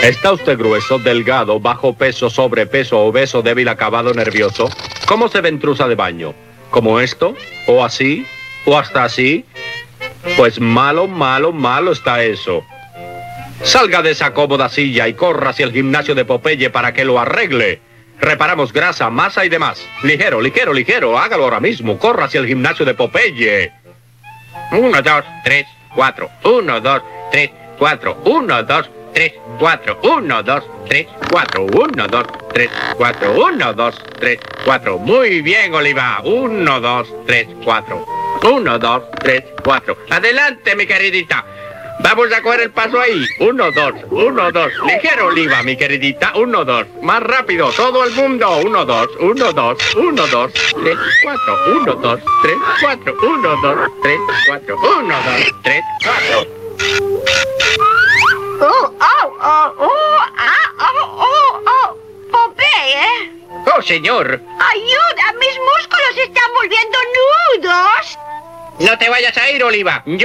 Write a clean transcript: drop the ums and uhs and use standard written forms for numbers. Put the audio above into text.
¿Está usted grueso, delgado, bajo peso, sobrepeso, obeso, débil, acabado, nervioso? ¿Cómo se ve en trusa de baño? ¿Como esto? ¿O así? ¿O hasta así? Pues malo, malo, malo está eso. Salga de esa cómoda silla y corra hacia el gimnasio de Popeye para que lo arregle. Reparamos grasa, masa y demás. Ligero, ligero, ligero. Hágalo ahora mismo. Corra hacia el gimnasio de Popeye. 1, 2, 3, 4. 1, 2, 3, 4. 1, 2, 3, 4. 1, 2, 3, 4. 1, 2, 3, 4. 1, 2, 3, 4. Muy bien, Oliva. 1, 2, 3, 4. 1, 2, 3, 4. Adelante, mi queridita. Vamos a coger el paso ahí. 1, 2, 1, 2. Ligero, Oliva, mi queridita. 1, 2. Más rápido, todo el mundo. 1, 2, 1, 2, 1, 2, 3, 4. 1, 2, 3, 4. 1, 2, 3, 4. 1, 2, 3, 4. Popeye. Oh, señor. Ayuda, mis músculos se están volviendo nudos. No te vayas a ir, Oliva.